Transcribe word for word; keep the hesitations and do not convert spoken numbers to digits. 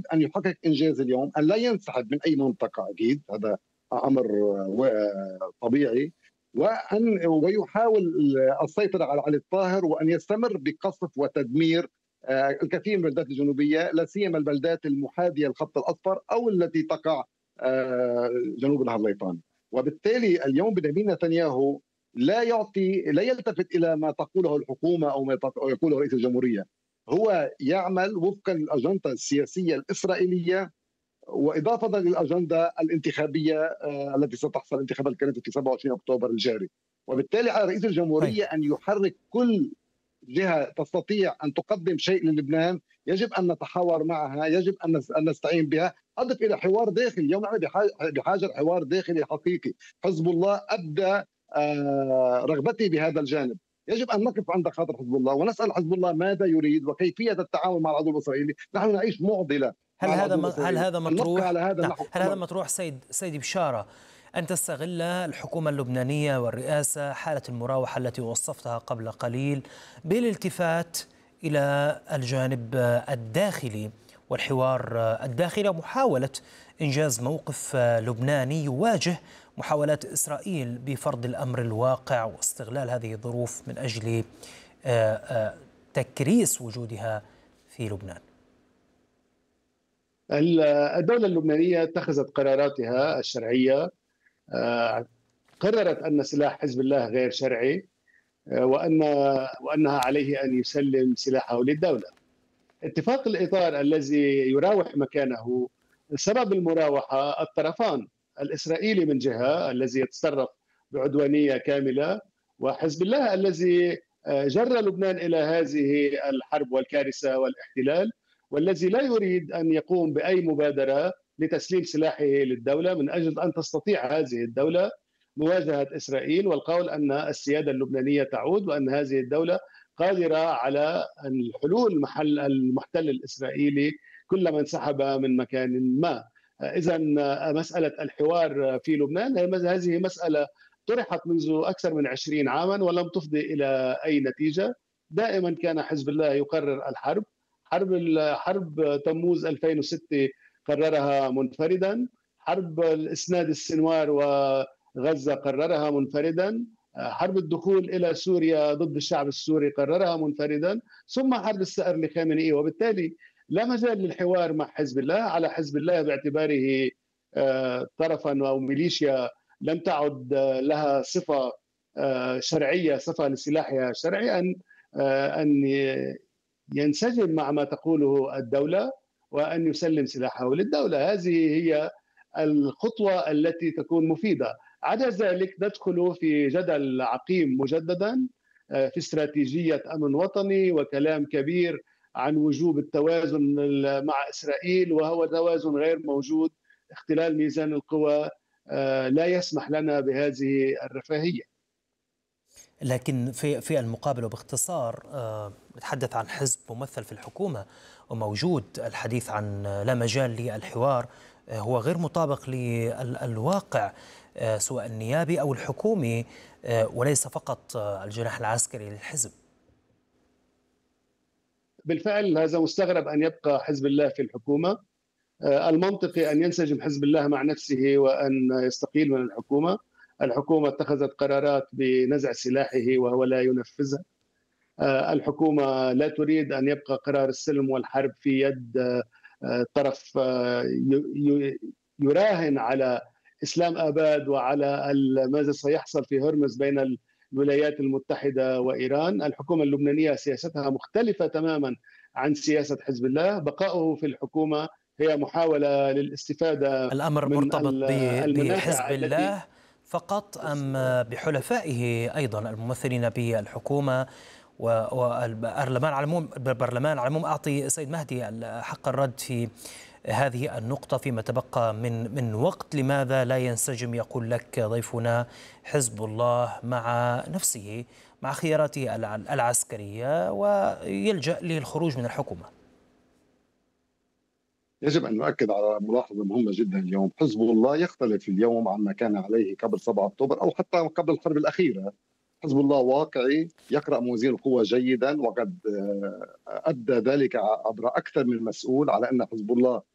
أن يحقق إنجاز اليوم، أن لا ينسحب من أي منطقة أكيد، هذا أمر طبيعي، وأن ويحاول السيطرة على علي الطاهر، وأن يستمر بقصف وتدمير الكثير من البلدات الجنوبية، لا سيما البلدات المحاذية للخط الأصفر أو التي تقع جنوب نهر ليطان. وبالتالي اليوم بنيامين نتنياهو لا يعطي لا يلتفت إلى ما تقوله الحكومة أو ما يقوله رئيس الجمهورية، هو يعمل وفقا للأجندة السياسية الإسرائيلية، وإضافة للأجندة الانتخابية التي ستحصل انتخابات كانت في سبعة وعشرين أكتوبر الجاري. وبالتالي على رئيس طيب. الجمهورية أن يحرك كل جهة تستطيع أن تقدم شيء للبنان، يجب أن نتحاور معها، يجب أن نستعين بها. أضف إلى حوار داخلي، اليوم نحن بحاجة لحوار داخلي حقيقي. حزب الله أبدى رغبته بهذا الجانب، يجب أن نقف عند خاطر حزب الله ونسأل حزب الله ماذا يريد وكيفية التعامل مع العدو الإسرائيلي. نحن نعيش معضلة هل مع هذا العدو هل الإسرائيلي، هذا أن نبقى مطروح على هذا نعم. النحو. هل هذا مطروح سيد سيدي بشارة أن تستغل الحكومة اللبنانية والرئاسة حالة المراوحة التي وصفتها قبل قليل بالالتفات إلى الجانب الداخلي والحوار الداخلي ومحاولة إنجاز موقف لبناني يواجه محاولات إسرائيل بفرض الأمر الواقع واستغلال هذه الظروف من أجل تكريس وجودها في لبنان؟ الدولة اللبنانية اتخذت قراراتها الشرعية، قررت أن سلاح حزب الله غير شرعي، وأن وأنها عليه أن يسلم سلاحه للدولة. اتفاق الإطار الذي يراوح مكانه، سبب المراوحة الطرفان، الإسرائيلي من جهة الذي يتصرف بعدوانية كاملة، وحزب الله الذي جر لبنان إلى هذه الحرب والكارثة والاحتلال، والذي لا يريد أن يقوم بأي مبادرة لتسليم سلاحه للدولة من أجل أن تستطيع هذه الدولة مواجهة إسرائيل والقول أن السيادة اللبنانية تعود، وأن هذه الدولة قادرة على الحلول محل المحتل الإسرائيلي كلما انسحب من مكان ما. إذا مسألة الحوار في لبنان هذه مسألة طرحت منذ أكثر من عشرين عاما ولم تفضي إلى أي نتيجة. دائما كان حزب الله يقرر الحرب، حرب حرب تموز ألفين وستة قررها منفردا، حرب الإسناد السنوار وغزة قررها منفردا، حرب الدخول إلى سوريا ضد الشعب السوري قررها منفردا، ثم حرب الثأر لخامنئي. وبالتالي لا مجال للحوار مع حزب الله. على حزب الله باعتباره طرفا أو ميليشيا لم تعد لها صفة شرعية، صفة لسلاحها الشرعي، أن أن ينسجم مع ما تقوله الدولة وأن يسلم سلاحه للدولة. هذه هي الخطوة التي تكون مفيدة. عدا ذلك ندخل في جدل عقيم مجددا في استراتيجية أمن وطني وكلام كبير عن وجوب التوازن مع إسرائيل، وهو توازن غير موجود. اختلال ميزان القوى لا يسمح لنا بهذه الرفاهية. لكن في في المقابل وباختصار نتحدث عن حزب ممثل في الحكومة وموجود، الحديث عن لا مجال للحوار هو غير مطابق للواقع سواء النيابي أو الحكومي، وليس فقط الجناح العسكري للحزب. بالفعل هذا مستغرب أن يبقى حزب الله في الحكومة. المنطقي أن ينسجم حزب الله مع نفسه وأن يستقيل من الحكومة. الحكومة اتخذت قرارات بنزع سلاحه وهو لا ينفذها. الحكومة لا تريد أن يبقى قرار السلم والحرب في يد طرف يراهن على إسلام آباد وعلى ماذا سيحصل في هرمز بين الولايات المتحدة وإيران. الحكومة اللبنانية سياستها مختلفة تماما عن سياسة حزب الله. بقاؤه في الحكومة هي محاولة للاستفادة الأمر من مرتبط المنافع بحزب الله فقط أم بحلفائه أيضا الممثلين بالحكومة والبرلمان على العموم؟ البرلمان على العموم أعطي سيد مهدي حق الرد في هذه النقطة فيما تبقى من من وقت. لماذا لا ينسجم، يقول لك ضيفنا، حزب الله مع نفسه مع خياراته العسكرية ويلجأ للخروج من الحكومة؟ يجب أن نؤكد على ملاحظة مهمة جدا اليوم. حزب الله يختلف اليوم عما كان عليه قبل سبعة أكتوبر أو حتى قبل الحرب الأخيرة. حزب الله واقعي، يقرأ موازين القوى جيدا، وقد أدى ذلك عبر أكثر من مسؤول على أن حزب الله